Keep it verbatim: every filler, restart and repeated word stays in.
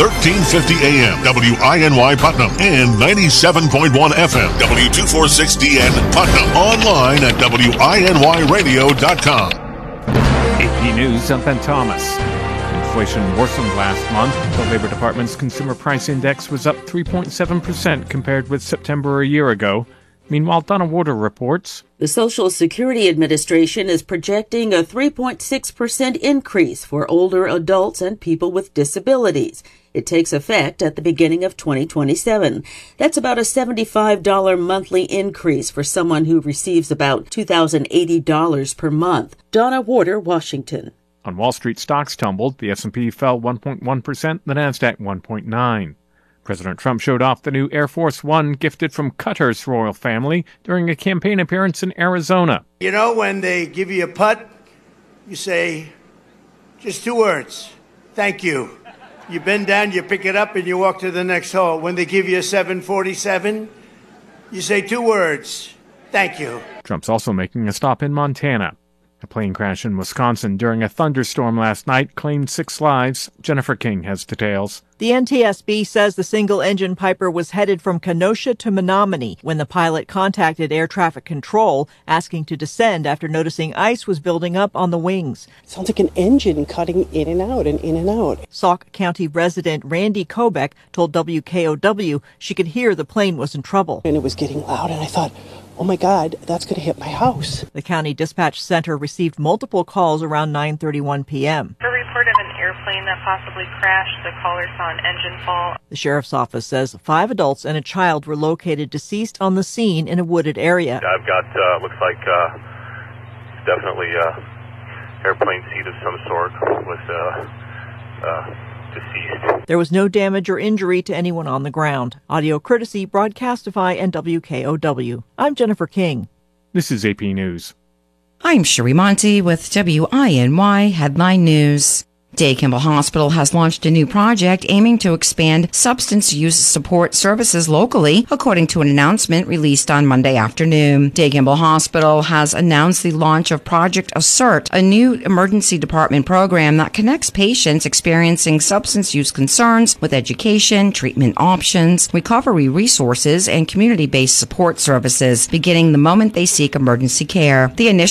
thirteen fifty A M, W I N Y Putnam, and ninety-seven point one F M, W two forty-six D N Putnam. Online at W I N Y radio dot com. A P News, I'm Ben Thomas. Inflation worsened last month. The Labor Department's Consumer Price Index was up three point seven percent compared with September a year ago. Meanwhile, Donna Warder reports. The Social Security Administration is projecting a three point six percent increase for older adults and people with disabilities. It takes effect at the beginning of twenty twenty-seven. That's about a seventy-five dollars monthly increase for someone who receives about two thousand eighty dollars per month. Donna Warder, Washington. On Wall Street, stocks tumbled. The S and P fell one point one percent, the NASDAQ one point nine percent. President Trump showed off the new Air Force One gifted from Qatar's royal family during a campaign appearance in Arizona. You know, when they give you a putt, you say just two words, thank you. You bend down, you pick it up, and you walk to the next hole. When they give you a seven forty-seven, you say two words, thank you. Trump's also making a stop in Montana. A plane crash in Wisconsin during a thunderstorm last night claimed six lives. Jennifer King has details. The N T S B says the single-engine Piper was headed from Kenosha to Menominee when the pilot contacted air traffic control, asking to descend after noticing ice was building up on the wings. It sounds like an engine cutting in and out and in and out. Sauk County resident Randy Kobeck told W K O W she could hear the plane was in trouble. And it was getting loud, and I thought, oh my God, that's going to hit my house. The county dispatch center received multiple calls around nine thirty-one p.m. A report of an airplane that possibly crashed. The caller saw an engine fall. The sheriff's office says five adults and a child were located deceased on the scene in a wooded area. I've got, uh, looks like, uh, definitely, uh, airplane seat of some sort with, uh, uh, deceased. There was no damage or injury to anyone on the ground. Audio courtesy Broadcastify and W K O W. I'm Jennifer King. This is A P News. I'm Sherry Monty with W I N Y Headline News. Day Kimball Hospital has launched a new project aiming to expand substance use support services locally, according to an announcement released on Monday afternoon. Day Kimball Hospital has announced the launch of Project Assert, a new emergency department program that connects patients experiencing substance use concerns with education, treatment options, recovery resources, and community-based support services, beginning the moment they seek emergency care. The initiative